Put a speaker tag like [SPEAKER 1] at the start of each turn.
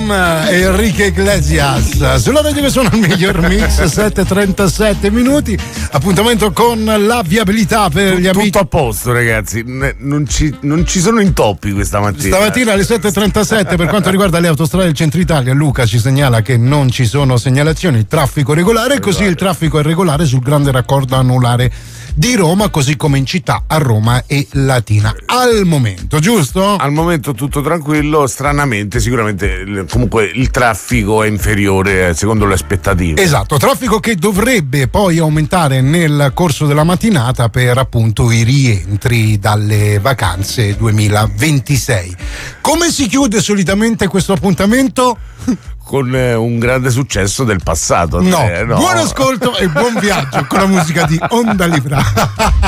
[SPEAKER 1] Tom e Enrique Iglesias sulla radio che sono il miglior mix. 7:37 minuti, appuntamento con la viabilità per gli amici.
[SPEAKER 2] Tutto a posto, ragazzi, non ci sono intoppi questa mattina.
[SPEAKER 1] Stamattina alle 7:37 per quanto riguarda le autostrade del centro Italia, Luca ci segnala che non ci sono segnalazioni, traffico regolare, così il traffico è regolare sul grande raccordo anulare di Roma, così come in città a Roma e Latina al momento, giusto?
[SPEAKER 2] Al momento tutto tranquillo, stranamente sicuramente comunque il traffico è inferiore secondo le aspettative.
[SPEAKER 1] Esatto, traffico che dovrebbe poi aumentare nel corso della mattinata per appunto i rientri dalle vacanze 2026. Come si chiude solitamente questo appuntamento?
[SPEAKER 2] Con un grande successo del passato.
[SPEAKER 1] No. Buon ascolto e buon viaggio con la musica di Onda Libra.